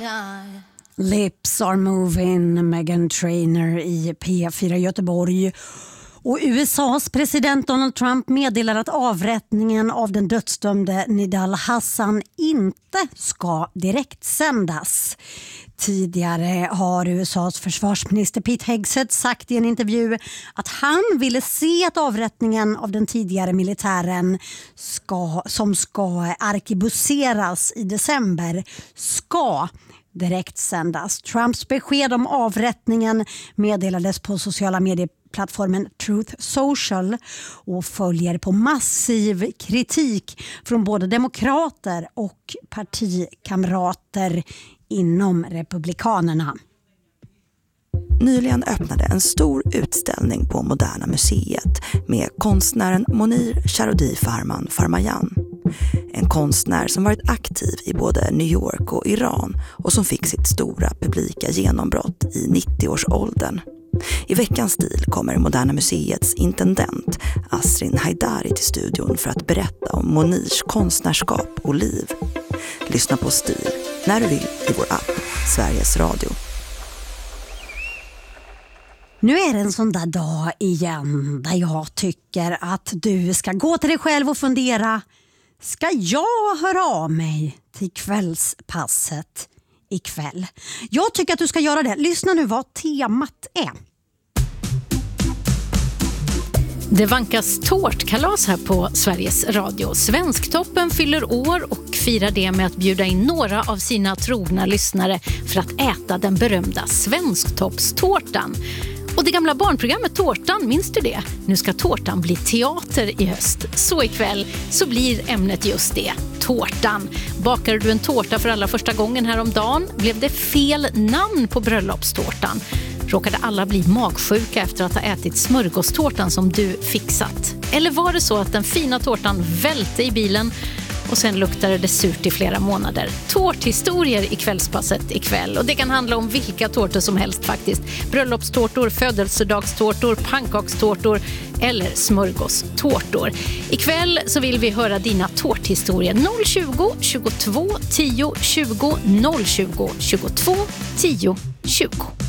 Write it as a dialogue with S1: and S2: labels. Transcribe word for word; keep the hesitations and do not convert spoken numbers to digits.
S1: Lips are moving, Meghan Trainor i P fyra Göteborg. Och U S A:s president Donald Trump meddelar att avrättningen av den dödsdömde Nidal Hassan inte ska direktsändas. Tidigare har U S A:s försvarsminister Pete Hegseth sagt i en intervju att han ville se att avrättningen av den tidigare militären ska, som ska arkebuseras i december ska direktsändas. Trumps besked om avrättningen meddelades på sociala medieplattformen Truth Social och följer på massiv kritik från både demokrater och partikamrater inom Republikanerna.
S2: Nyligen öppnade en stor utställning på Moderna Museet med konstnären Monir Charoudi Farman Farmayan. En konstnär som varit aktiv i både New York och Iran och som fick sitt stora publika genombrott i nittio-årsåldern. I veckans stil kommer Moderna Museets intendent Asrin Haidari till studion för att berätta om Monirs konstnärskap och liv. Lyssna på Stil när du vill i vår app Sveriges Radio.
S1: Nu är det en sån där dag igen där jag tycker att du ska gå till dig själv och fundera: ska jag höra av mig till kvällspasset ikväll? Jag tycker att du ska göra det. Lyssna nu vad temat är.
S3: Det vankas tårtkalas här på Sveriges Radio. Svensktoppen fyller år och firar det med att bjuda in några av sina trogna lyssnare för att äta den berömda Svensktoppstårtan. Och det gamla barnprogrammet Tårtan, minns du det? Nu ska tårtan bli teater i höst. Så ikväll så blir ämnet just det, tårtan. Bakade du en tårta för alla första gången häromdagen? Blev det fel namn på bröllopstårtan? Råkade alla bli magsjuka efter att ha ätit smörgåstårtan som du fixat? Eller var det så att den fina tårtan välte i bilen och sen luktade det surt i flera månader? Tårthistorier i kvällspasset ikväll. Och det kan handla om vilka tårtor som helst faktiskt. Bröllopstårtor, födelsedagstårtor, pannkakstårtor eller smörgåstårtor. Ikväll så vill vi höra dina tårthistorier. noll tjugo, tjugotvå, tio, tjugo, noll tjugo, tjugotvå, tio, tjugo.